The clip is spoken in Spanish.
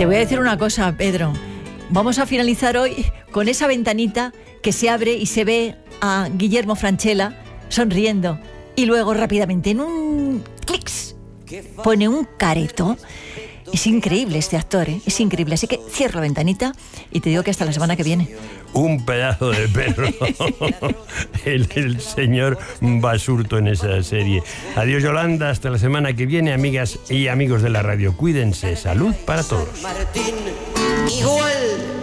Te voy a decir una cosa, Pedro. Vamos a finalizar hoy con esa ventanita que se abre y se ve a Guillermo Francella sonriendo. Y luego rápidamente, en un clics, pone un careto. Es increíble este actor, ¿eh? Es increíble. Así que cierro la ventanita y te digo que hasta la semana que viene. Un pedazo de perro. el señor Basurto en esa serie. Adiós, Yolanda. Hasta la semana que viene, amigas y amigos de la radio. Cuídense. Salud para todos. Martín, igual